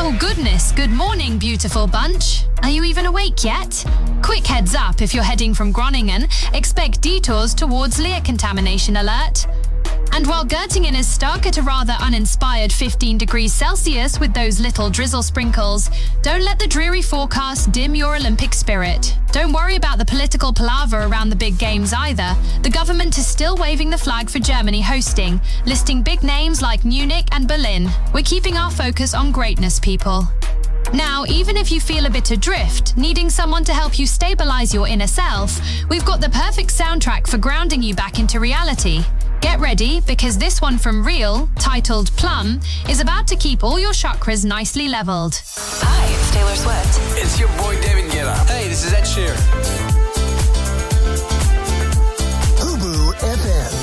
Oh goodness, good morning, beautiful bunch. Are you even awake yet? Quick heads up, if you're heading from Groningen, expect detours towards Lear contamination alert. And while Göttingen is stuck at a rather uninspired 15 degrees Celsius with those little drizzle sprinkles, don't let the dreary forecast dim your Olympic spirit. Don't worry about the political palaver around the big games either. The government is still waving the flag for Germany hosting, listing big names like Munich and Berlin. We're keeping our focus on greatness, people. Now, even if you feel a bit adrift, needing someone to help you stabilize your inner self, we've got the perfect soundtrack for grounding you back into reality. Get ready, because this one from Real, titled Plum, is about to keep all your chakras nicely leveled. Hi, it's Taylor Swift. It's your boy David Guetta. Hey, this is Ed Sheeran. Hubu FM.